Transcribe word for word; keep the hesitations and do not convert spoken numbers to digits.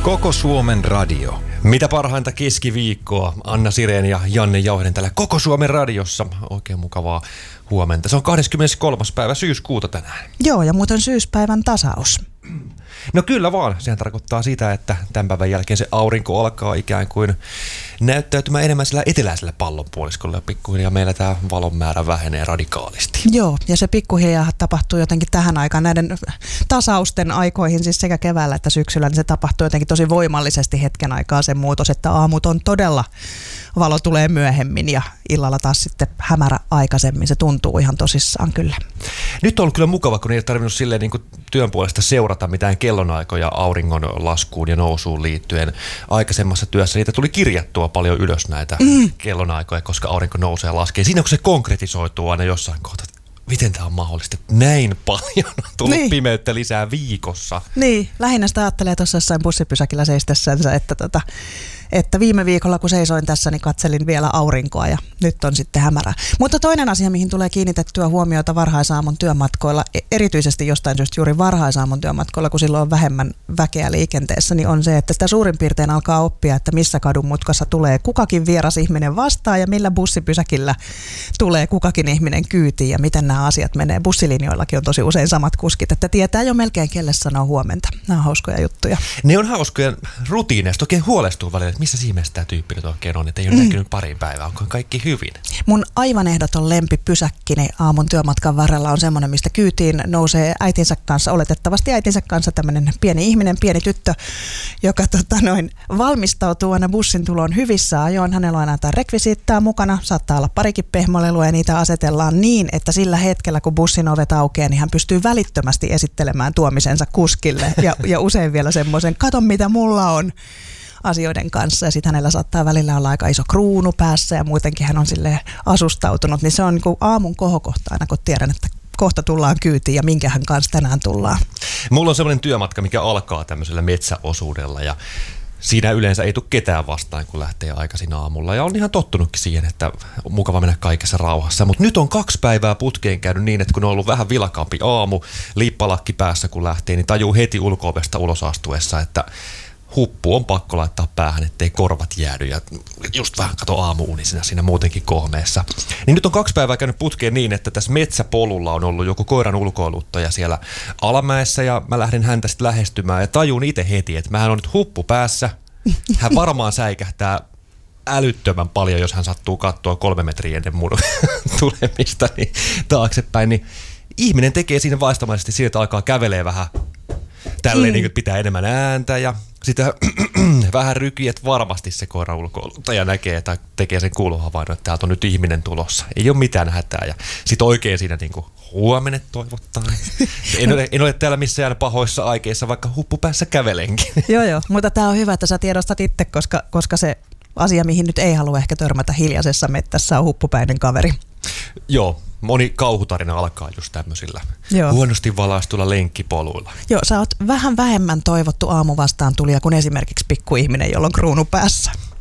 Koko Suomen radio. Mitä parhainta keskiviikkoa. Anna Sireen ja Janne Jauhinen täällä Koko Suomen radiossa. Oikein mukavaa huomenta. Se on kahdeskymmeneskolmas päivä syyskuuta tänään. Joo, ja muuten syyspäivän tasaus. No kyllä vaan. Sehän tarkoittaa sitä, että tämän päivän jälkeen se aurinko alkaa ikään kuin näyttäytymään enemmän sillä eteläisellä pallonpuoliskolla. Ja pikkuhiljaa meillä tämä valon määrä vähenee radikaalisti. Joo, ja se pikkuhiljaa tapahtuu jotenkin tähän aikaan näiden tasausten aikoihin, siis sekä keväällä että syksyllä, niin se tapahtuu jotenkin tosi voimallisesti hetken aikaa se muutos, että aamut on todella, valo tulee myöhemmin ja illalla taas sitten hämärä aikaisemmin. Se tuntuu ihan tosissaan kyllä. Nyt on ollut kyllä mukava, kun ei ole tarvinnut silleen niin kuin työn puolesta seurata mitään kellonaikoja auringon laskuun ja nousuun liittyen. Aikaisemmassa työssä niitä tuli kirjattua paljon ylös näitä mm. kellonaikoja, koska aurinko nousee ja laskee. Siinä kun se konkretisoituu aina jossain kohtaa, miten tämä on mahdollista, että näin paljon on tullut niin. pimeyttä lisää viikossa. Niin, lähinnä sitä ajattelee tuossa jossain bussipysäkillä seistessänsä, että, tota, että viime viikolla kun seisoin tässä, niin katselin vielä aurinkoa ja nyt on sitten hämärää. Mutta toinen asia, mihin tulee kiinnitettyä huomiota varhaisaamun työmatkoilla, erityisesti jostain syystä juuri varhaisaamun työmatkoilla, kun silloin on vähemmän väkeä liikenteessä, niin on se, että sitä suurin piirtein alkaa oppia, että missä kadun mutkassa tulee kukakin vieras ihminen vastaan ja millä bussipysäkillä tulee kukakin ihminen kyytiin ja miten nämä asiat menee. Bussilinjoillakin on tosi usein samat kuskit, että tietää jo melkein kelle sanoo huomenta. Nämä on hauskoja juttuja. Ne on hauskoja rutiineista. Oikein huolestuu välillä, että missä ihmeessä tämä tyyppi nyt oikein on, että ei ole mm. näkynyt pariin päivään. Onko kaikki hyvin? Mun aivan ehdoton lempipysäkkini aamun työmatkan varrella on semmoinen, mistä kyytiin nousee äitinsä kanssa, oletettavasti äitinsä kanssa tämmöinen pieni ihminen, pieni tyttö, joka tota, noin, valmistautuu aina bussin tuloon hyvissä ajoin. Hänellä on aina jotain rekvisiittaa mukana, saattaa olla parikin pehmolelua ja niitä asetellaan niin, että sillä hetkellä, kun bussin ovet aukeaa, niin hän pystyy välittömästi esittelemään tuomisensa kuskille ja, ja usein vielä semmoisen, kato mitä mulla on asioiden kanssa ja sitten hänellä saattaa välillä olla aika iso kruunu päässä ja muutenkin hän on silleen asustautunut, niin se on niin kuin aamun kohokohta aina, kun tiedän, että kohta tullaan kyytiin ja minkähän kanssa tänään tullaan. Mulla on semmoinen työmatka, mikä alkaa tämmöisellä metsäosuudella ja siinä yleensä ei tule ketään vastaan, kun lähtee aikaisin aamulla. Ja on ihan tottunutkin siihen, että on mukava mennä kaikessa rauhassa. Mutta nyt on kaksi päivää putkeen käynyt niin, että kun on ollut vähän vilakaampi aamu, liippalakki päässä kun lähtee, niin tajuu heti ulko-ovesta ulos astuessa, että huppu on pakko laittaa päähän, ettei korvat jäädy ja just vähän kato aamu-unisena siinä muutenkin kohmeessa. Niin nyt on kaksi päivää käynyt putkeen niin, että tässä metsäpolulla on ollut joku koiran ulkoiluttaja siellä alamäessä ja mä lähden häntä sitten lähestymään ja tajun itse heti, että mähän on nyt huppu päässä. Hän varmaan säikähtää älyttömän paljon, jos hän sattuu katsoa kolme metriä ennen mun tulemista niin taaksepäin. Niin ihminen tekee siinä vaistamaisesti siitä, että alkaa kävelee vähän tälleen, niin, että pitää enemmän ääntä ja sitä vähän rykiä, että varmasti se koira ulkoiluttaja näkee tai tekee sen kuulohavainnon, että täältä on nyt ihminen tulossa. Ei ole mitään hätää. Ja sitten oikein siinä niin kuin huomene toivottaa. En ole, en ole täällä missään pahoissa aikeissa, vaikka huppupäässä kävelenkin. Joo, joo. Mutta tämä on hyvä, että sä tiedostat itse, koska, koska se asia, mihin nyt ei halua ehkä törmätä hiljaisessa mettässä, on huppupäinen kaveri. Joo. Moni kauhutarina alkaa just tämmöisillä Joo. huonosti valaistuilla lenkkipoluilla. Joo, sä oot vähän vähemmän toivottu aamu vastaan tulija kuin esimerkiksi pikkuihminen, jolla on kruunu päässä.